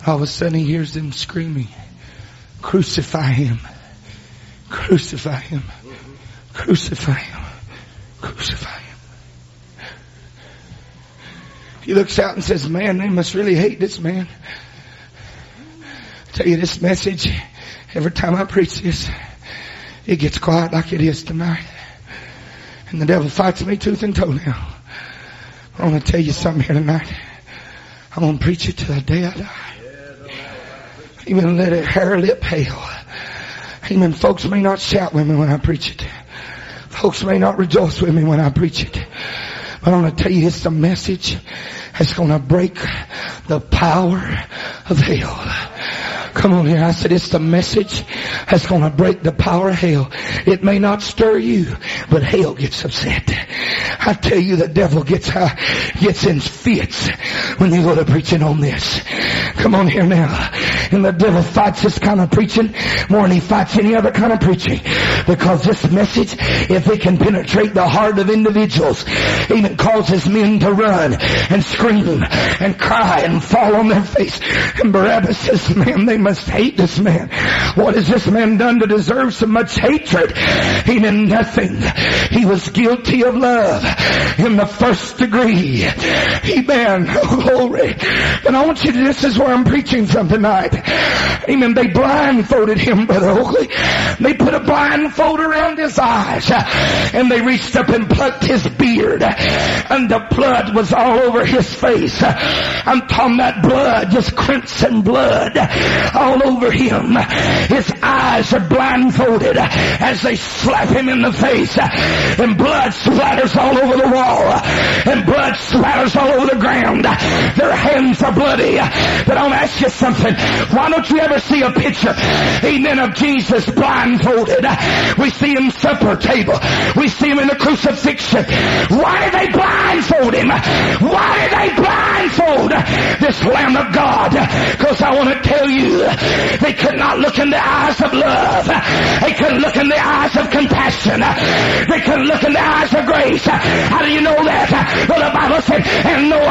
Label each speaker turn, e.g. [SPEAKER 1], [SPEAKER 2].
[SPEAKER 1] All of a sudden he hears them screaming, crucify him, crucify him, crucify him, crucify him. He looks out and says, man, they must really hate this man. I tell you, this message, every time I preach this, it gets quiet like it is tonight. And the devil fights me tooth and toe now. I want to tell you something here tonight. I'm going to preach it to the day I die. Even let it hair lip hail. Amen. Folks may not shout with me when I preach it. Folks may not rejoice with me when I preach it. But I want to tell you, it's the message that's going to break the power of hell. Come on here. I said it's the message that's going to break the power of hell. It may not stir you, but hell gets upset. I tell you, the devil gets in fits when you go to preaching on this. Come on here now. And the devil fights this kind of preaching more than he fights any other kind of preaching. Because this message, if it can penetrate the heart of individuals, even causes men to run and scream and cry and fall on their face. And Barabbas says, man, they must hate this man. What has this man done to deserve so much hatred? He meant nothing. He was guilty of love in the first degree. Amen. Oh, glory. And I want you to, this is where I'm preaching from tonight. Amen. They blindfolded him, Brother Oakley. They put a blindfold around his eyes. And they reached up and plucked his beard. And the blood was all over his face. I'm talking that blood, just crimson blood all over him. His eyes are blindfolded as they slap him in the face. And blood splatters all over the wall. And blood splatters all over the ground. Their hands are bloody. But I'll ask you something. Why don't you ever see a picture, amen, of Jesus blindfolded? We see him supper table. We see him in the crucifixion. Why did they blindfold him? Why did they blindfold this Lamb of God? Because I want to tell you, they could not look in the eyes of love. They couldn't look in the eyes of compassion. They couldn't look in the eyes of grace. How do you know that? Well, the Bible said, and no